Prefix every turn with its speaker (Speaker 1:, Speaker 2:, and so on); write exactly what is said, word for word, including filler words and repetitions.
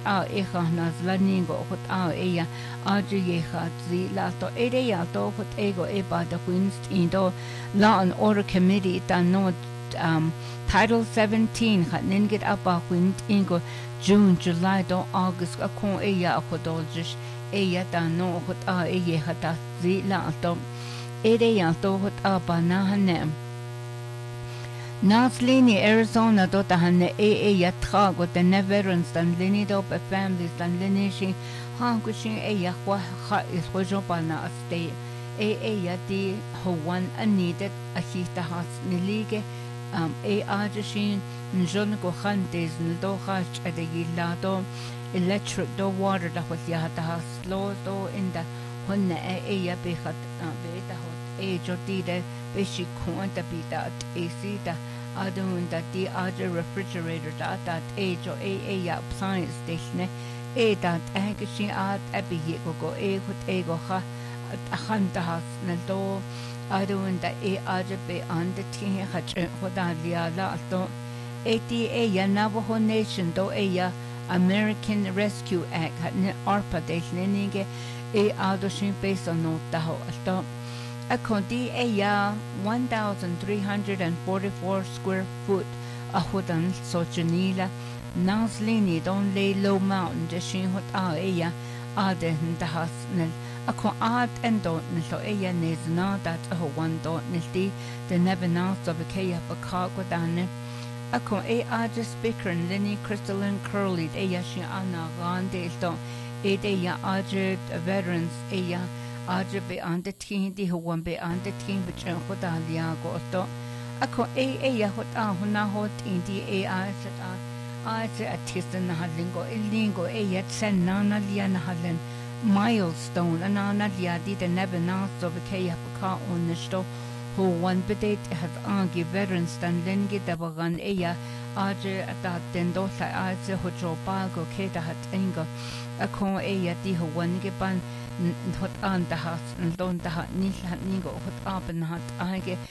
Speaker 1: a echa nas laningo hot a eya aja yecha zi la to ere ya to hot ego e ba da winst in do law and order committee ta no um title seventeen hat ningit apa wind ingo June July do August a kon eya ko do just eya ta no hot a eya hata zi la to ere ya to hot a ba na hanem Nas lini Arizona do ta hanne e e ya tra go the veterans dan lini do pe families dan lini shi ha go shi e ya kwa ha is go jo pa na stay e e ya di ho one needed a hi ta has ni lige um e a je shi njon go khantes ni do ha ch de gila do electric do water da was ya ta has slow do in da honne e e ya be khat be ta ho e jo di de be shi kon ta bi da e si da adun da di aja refrigerator da da e jo e e ya science station e da e ge shi at e bi ye go go e hot e go ha a khan da has na do adun da e aja be an de ti ha che ho da lia la to e ti e ya Navajo Nation do e ya American Rescue Act hat ne arpa de ne ge e ado shin based on no da ho to a condi e ya one thousand three hundred forty-four square foot a hodan so janila Naslini don lay low mountain de shin hot a e ya a de da has nel a ko at and don't nil e ya ne na that a one don't nil di the never now so be ke ya ba ka go dan a ko e a just speaker and Lenny Crystalline Curly e ya shi ana gande to e de ya a veterans e ya aja be an de tin di ho wan be an de tin be chen ho da lia go to a ko e e ya hot a ho na hot in di e a sa a a se a tisten na halingo e lingo e ya sen na na lia na halen milestone ana na lia di de never na so be ke ya ka on the sto ho wan be det has angi veterans dan lengi da bagan e ya aja ta den do sa a se ho jo ba go ke da hat engo a ko e ya di ho wan ge ban hot an da has and don da hat ni hat ni go hot up and hat age